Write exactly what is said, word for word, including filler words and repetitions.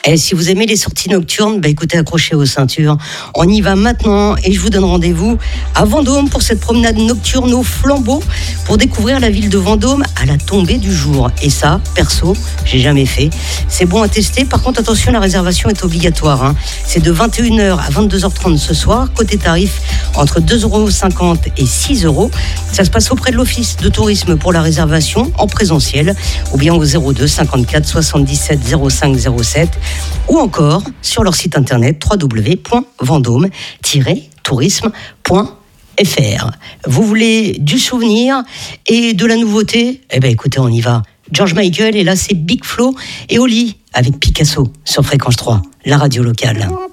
Et si vous aimez les sorties nocturnes, bah écoutez, accrochez vos ceintures. On y va maintenant et je vous donne rendez-vous à Vendôme pour cette promenade nocturne au flambeau pour découvrir la ville de Vendôme à la tombée du jour. Et ça, perso, j'ai jamais fait. C'est bon à tester. Par contre, attention, la réservation est obligatoire. Hein. C'est de vingt et une heures à vingt-deux heures trente ce soir. Côté tarif, entre deux euros cinquante et six euros. Ça se passe auprès de l'Office de tourisme pour la réservation en présentiel ou bien au zéro deux cinquante-quatre soixante-dix-sept zéro cinq zéro sept ou encore sur leur site internet w w w point vendôme tiret tourisme point f r. Vous voulez du souvenir et de la nouveauté ? Eh bien écoutez, on y va. George Michael et là c'est Big Flo et Oli avec Picasso sur Fréquence trois, la radio locale.